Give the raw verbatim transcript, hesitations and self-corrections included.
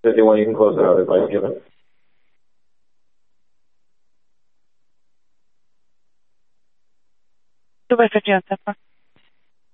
fifty-one, you can close it out if I give it. two by fifty on September.